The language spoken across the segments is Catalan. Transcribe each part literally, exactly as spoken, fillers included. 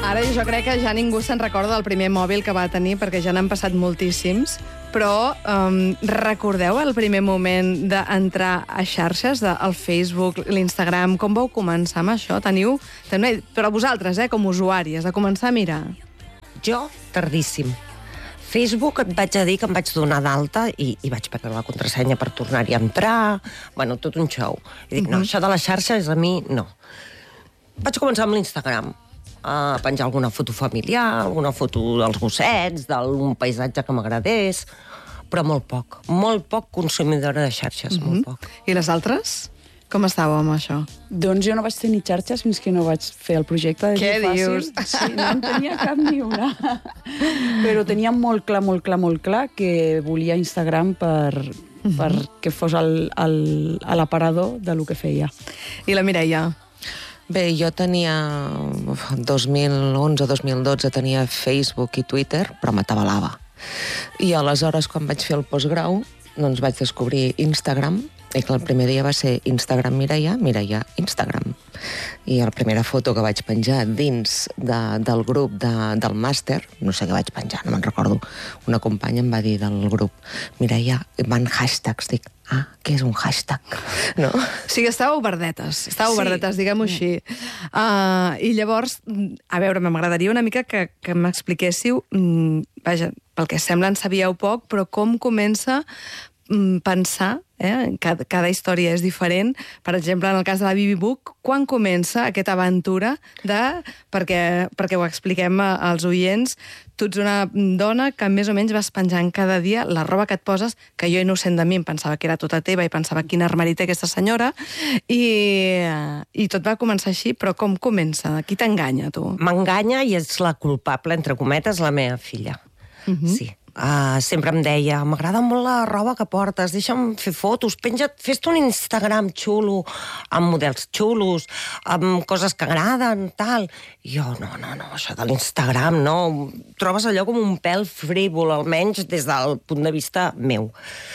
Ara jo crec que ja ningú se'n recorda del primer mòbil que va tenir, perquè ja n'han passat moltíssims, però um, recordeu el primer moment d'entrar a xarxes, del Facebook, l'Instagram, com vau començar amb això? Teniu, teniu... Però vosaltres, eh, com usuàries, a començar a mirar. Jo, tardíssim. Facebook et vaig a dir que em vaig donar d'alta i, i vaig perdre la contrasenya per tornar-hi a entrar, bueno, tot un show. I dic, no, això de les xarxes a mi, no. Vaig començar amb l'Instagram, a penjar alguna foto familiar, alguna foto dels gossets, d'algun paisatge que m'agradés, però molt poc, molt poc consumidora de xarxes, Mm-hmm. molt poc. I les altres? Com estàveu amb això? Doncs jo no vaig tenir xarxes fins que no vaig fer el projecte de Què Dir Fàcil. dius? Sí, no en tenia cap ni una. Però tenia molt clar, molt clar, molt clar que volia Instagram per, Mm-hmm. per que fos el, el, l'aparador de lo que feia. I la Mireia? Bé, jo tenia... dos mil onze dos mil dotze tenia Facebook i Twitter, però m'atabalava. I aleshores, quan vaig fer el postgrau, doncs vaig descobrir Instagram, i que el primer dia va ser Instagram Mireia, Mireia Instagram. I la primera foto que vaig penjar dins de, del grup de, del màster, no sé què vaig penjar, no me'n recordo, una companya em va dir del grup, Mireia, van hashtags, dic, ah, què és un hashtag? No? O sigui, estàveu verdetes, estàveu Sí. verdetes, diguem-ho així. Uh, I llavors, a veure, m'agradaria una mica que, que m'expliquéssiu, mm, vaja, pel que sembla en sabíeu poc, però com comença mm, pensar, eh? cada, cada història és diferent. Per exemple, en el cas de la Bibi Book, quan comença aquesta aventura de... Perquè, perquè ho expliquem als oients, tu ets una dona que més o menys vas penjant cada dia la roba que et poses, que jo, innocent de mi, em pensava que era tota teva i pensava quin armari té aquesta senyora, i, i tot va començar així, però com comença? Qui t'enganya, tu? M'enganya i és la culpable, entre cometes, la meva filla. Mhm. Sí. Uh, sempre em deia, m'agrada molt la roba que portes, deixa'm fer fotos, penja't, fes-te un Instagram xulo, amb models xulos, amb coses que agraden, tal. I jo, no, no, no, això de l'Instagram, no, trobes allò com un pèl frívol, almenys des del punt de vista meu.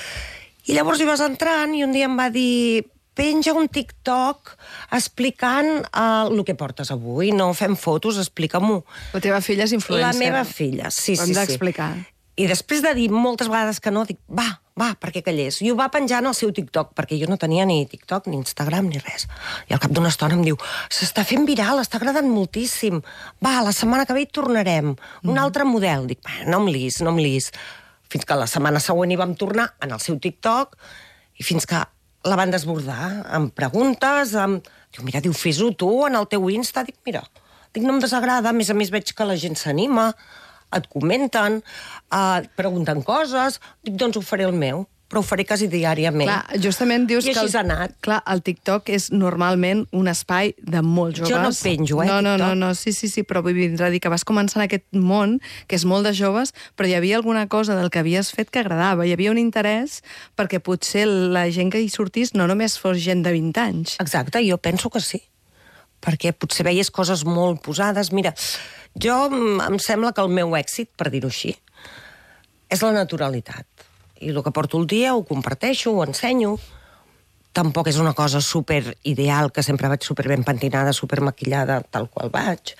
I llavors hi vas entrant i un dia em va dir, penja un TikTok explicant uh, el que portes avui, no fem fotos, explica-m'ho. La teva filla és influencer. La meva filla, sí, Ho hem sí, sí. d'explicar. I després de dir moltes vegades que no, dic, va, va, perquè callés. I ho va penjar en el seu TikTok, perquè jo no tenia ni TikTok, ni Instagram, ni res. I al cap d'una estona em diu, s'està fent viral, està agradant moltíssim. Va, la setmana que ve hi tornarem. Un mm. altre model. Dic, no em lis, no em lis. Fins que la setmana següent hi vam tornar en el seu TikTok i fins que la van desbordar amb preguntes, amb... Diu, mira, diu, fes-ho tu en el teu Insta. Dic, mira, dic, no em desagrada, a més a més veig que la gent s'anima, et comenten, et pregunten coses, dic, doncs ho faré el meu, però ho faré quasi diàriament. Clar, justament dius I que... així s'ha anat. Clar, el TikTok és normalment un espai de molts joves. Jo no penjo, eh, No, no, no, TikTok. no, sí, sí, sí, però vull vindre a dir que vas començar en aquest món, que és molt de joves, però hi havia alguna cosa del que havies fet que agradava, hi havia un interès perquè potser la gent que hi sortís no només fos gent de vint anys. Exacte, jo penso que sí. Perquè potser veies coses molt posades. Mira, jo em sembla que el meu èxit, per dir-ho així, és la naturalitat. I el que porto el dia ho comparteixo, ho ensenyo. Tampoc és una cosa super ideal, que sempre vaig super ben pentinada, super maquillada, tal qual vaig.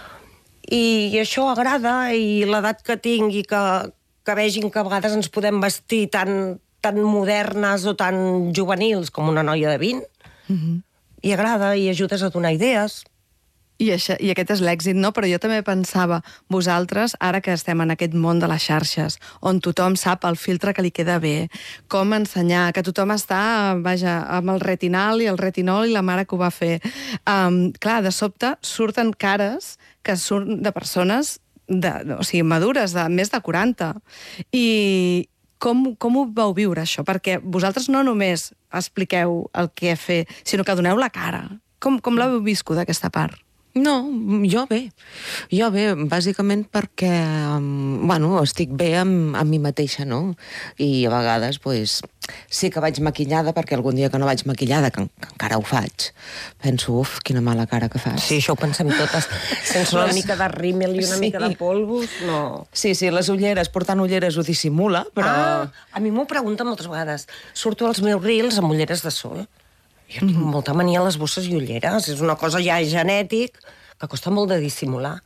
I això agrada, i l'edat que tinc i que, que vegin que a vegades ens podem vestir tan, tan modernes o tan juvenils com una noia de vint, Mm-hmm. i agrada, i ajudes a donar idees. I, això, I aquest és l'èxit, no? Però jo també pensava, vosaltres, ara que estem en aquest món de les xarxes, on tothom sap el filtre que li queda bé, com ensenyar, que tothom està, vaja, amb el retinal i el retinol i la mare que ho va fer. Um, clar, de sobte surten cares que surten de persones de, o sigui, madures, de més de quaranta. I com, com ho vau viure, això? Perquè vosaltres no només expliqueu el que fer, sinó que doneu la cara. Com, com l'heu viscut, aquesta part? No, jo bé. Jo bé, bàsicament perquè, um, bueno, estic bé amb, amb mi mateixa, no? I a vegades, pues, sí que vaig maquillada, perquè algun dia que no vaig maquillada, que, que encara ho faig, penso, uf, quina mala cara que fas. Sí, això ho pensem totes. Sense una mica de rímel i una Sí. mica de polvos, no. Sí, sí, les ulleres, portant ulleres ho dissimula, però... Ah, a mi m'ho pregunten moltes vegades. Surto als meus reels amb ulleres de sol. Jo tinc molta mania a les bosses i ulleres. És una cosa ja genètic que costa molt de dissimular.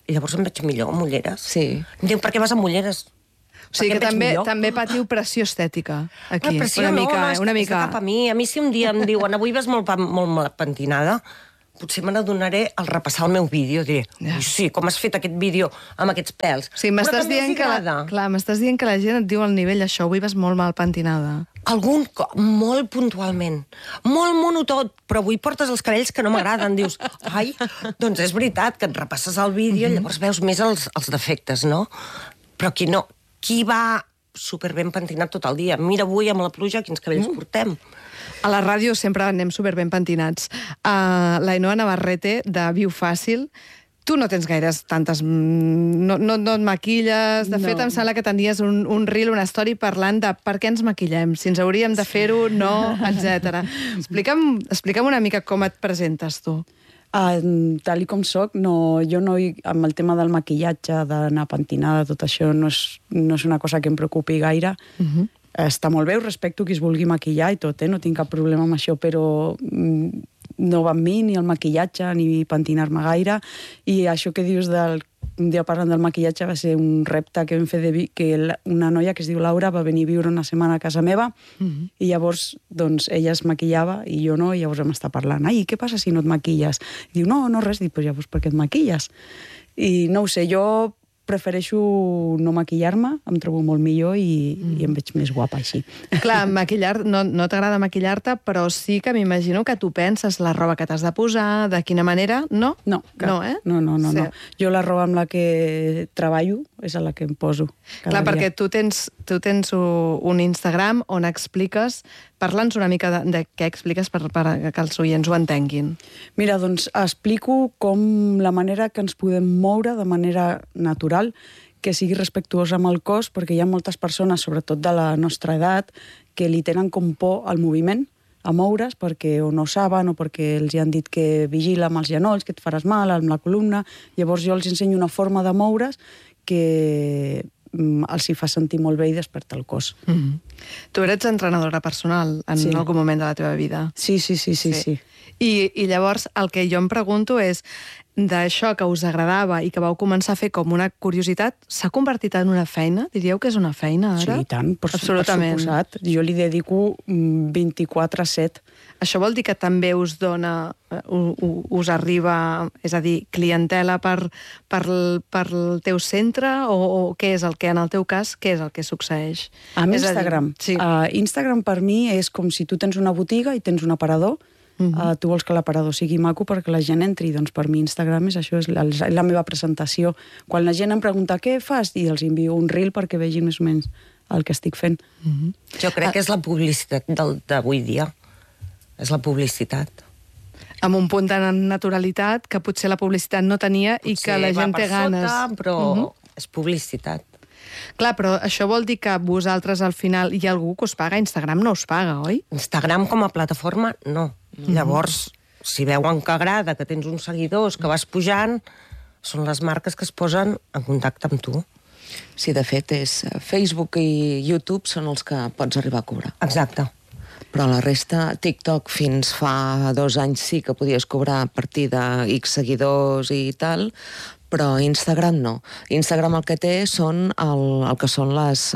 i llavors em veig millor amb ulleres. Sí. Em diu, per què vas amb ulleres? O sigui Perquè que em veig també, millor. també patiu pressió estètica, aquí. Ah, pressió una no, mica, no, eh? és, una és mica. de cap a mi. A mi si un dia em diuen, avui vas molt, pa- molt mal pentinada, potser me n'adonaré al repassar el meu vídeo. Diré, Ja. ui, sí, com has fet aquest vídeo amb aquests pèls? O sigui, m'estàs Però també dient, els que la, agrada. clar, m'estàs dient que la gent et diu al nivell això, avui vas molt mal pentinada. Algun cop, molt puntualment, molt monotó, però avui portes els cabells que no m'agraden. Dius, ai, doncs és veritat que et repasses el vídeo i llavors veus més els, els defectes, no? Però qui no, qui va superben pentinat tot el dia? Mira avui amb la pluja quins cabells portem. A la ràdio sempre anem superben pentinats. Uh, la Ainhoa Navarrete, de Viu Fàcil, tu no tens gaires tantes... mm, No, no, no et maquilles. De No. fet, em sembla que tenies un, un reel, una story parlant de per què ens maquillem, si ens hauríem de fer-ho, no, etcètera. Explica'm, explica'm una mica com et presentes tu. Ah, tal i com soc, no, jo no, hi- amb el tema del maquillatge, d'anar pentinada, tot això no és, no és una cosa que em preocupi gaire. Uh -huh. Està molt bé, ho respecto qui es vulgui maquillar i tot, eh? No tinc cap problema amb això, però mm, no va amb mi ni el maquillatge ni pentinar-me gaire. I això que dius del... Un dia parlant del maquillatge va ser un repte que vam fer de vi, que la- una noia que es diu Laura va venir a viure una setmana a casa meva uh -huh. i llavors doncs, ella es maquillava i jo no, i llavors vam estar parlant. Ai, què passa si no et maquilles? I diu, no, no res. Dic, pues llavors per què et maquilles? I no ho sé, jo prefereixo no maquillar-me, em trobo molt millor i, mm. i em veig més guapa així. Clar, maquillar, no, no t'agrada maquillar-te, però sí que m'imagino que tu penses la roba que t'has de posar, de quina manera, no? No, cap. No, eh? no, no, no, Sí. no. Jo la roba amb la que treballo és a la que em poso cada Clar, dia. perquè tu tens, tu tens u- un Instagram on expliques, parla'ns una mica de, de què expliques per, per que els oients ho entenguin. Mira, doncs explico com la manera que ens podem moure de manera natural, que sigui respectuosa amb el cos, perquè hi ha moltes persones, sobretot de la nostra edat, que li tenen com por al moviment, a moure's, perquè o no saben o perquè els hi han dit que vigila amb els genolls, que et faràs mal amb la columna. Llavors jo els ensenyo una forma de moure's que mm, els hi fa sentir molt bé i despertar el cos. Mm -hmm. Tu eres entrenadora personal en Sí. algun moment de la teva vida. Sí, sí, sí, sí, sí. sí. I, I llavors el que jo em pregunto és, d'això que us agradava i que vau començar a fer com una curiositat, s'ha convertit en una feina? Diríeu que és una feina ara? Sí, i tant, per, Absolutament. per suposat. Jo li dedico mm, vint-i-quatre set. Això vol dir que també us dona, eh, u- u- us arriba, és a dir, clientela per, per, l- per el teu centre, o, o què és el que, en el teu cas, què és el que succeeix? Amb És a dir, Instagram. sí. Uh, Instagram per mi és com si tu tens una botiga i tens un aparador. Uh -huh. uh, tu vols que l'aparador sigui maco perquè la gent entri. Doncs per mi Instagram és això, és la, és la meva presentació. Quan la gent em pregunta què fas, i els envio un reel perquè vegin més o menys el que estic fent. Uh -huh. Jo crec que és la publicitat del- d'avui dia. És la publicitat. Amb un punt de naturalitat que potser la publicitat no tenia i que la Potser va gent per té ganes. Sota, però uh -huh. és publicitat. Clar, però això vol dir que vosaltres al final hi ha algú que us paga, Instagram no us paga, oi? Instagram com a plataforma, no. Mm-hmm. Llavors, si veuen que agrada, que tens uns seguidors, que vas pujant, són les marques que es posen en contacte amb tu. Sí, de fet, és Facebook i YouTube són els que pots arribar a cobrar. Exacte. Però la resta, TikTok fins fa dos anys sí que podies cobrar a partir de X seguidors i tal, però Instagram no. Instagram el que té són el, el que són les,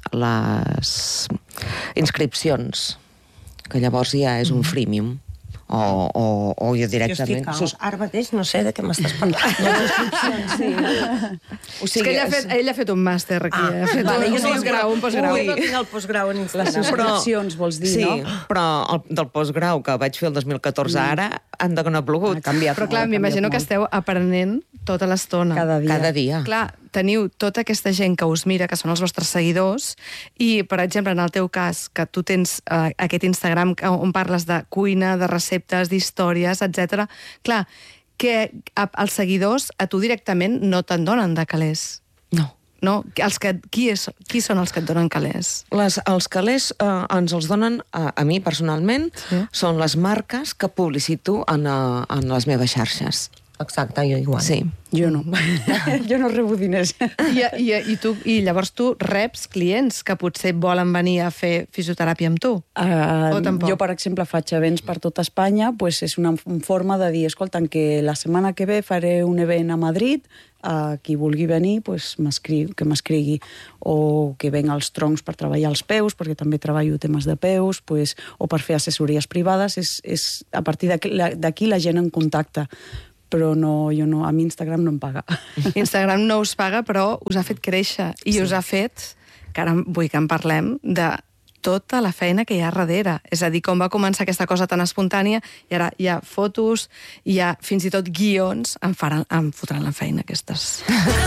les inscripcions, que llavors ja és un freemium. O, o, o jo Jo directament... estic a... ara mateix no sé de què m'estàs parlant. Sí. O És que ell ha fet, ell ha fet un màster aquí, ah, ha fet vale, un, jo no postgrau, un postgrau. Ui, no tinc el postgrau en Les Instagram. subscripcions, vols dir, sí, no? però el, del postgrau que vaig fer el dos mil catorze Mm. ara han de que no ha plogut. Ha canviat Però clar, molt, ha m'imagino canviat que molt. esteu aprenent tota l'estona. Cada dia. Cada dia. Clar, teniu tota aquesta gent que us mira, que són els vostres seguidors, i, per exemple, en el teu cas, que tu tens eh, aquest Instagram que- on parles de cuina, de receptes, d'històries, etcètera. Clar, que a, els seguidors a tu directament no te'n donen de calés. No. No? Els que, qui, és, qui són els que et donen calés? Les, els calés eh, ens els donen, a, a mi personalment, Sí. són les marques que publicito en, eh, en les meves xarxes. Exacte, jo igual. Sí. Jo no. Jo no rebo diners. I, i, i, tu, I llavors tu reps clients que potser volen venir a fer fisioteràpia amb tu? Uh, O tampoc? jo, per exemple, faig events per tot Espanya, pues és una forma de dir, escolta, que la setmana que ve faré un event a Madrid, a qui vulgui venir, pues, que m'escrigui. O que venga als troncs per treballar els peus, perquè també treballo temes de peus, pues, o per fer assessories privades. És, és a partir d'aquí la gent en contacta. Però no, jo no, a mi Instagram no em paga. Instagram no us paga, però us ha fet créixer i sí. us ha fet, que ara vull que en parlem, de tota la feina que hi ha darrere. És a dir, com va començar aquesta cosa tan espontània i ara hi ha fotos, hi ha fins i tot guions, em, faran, em fotran la feina aquestes.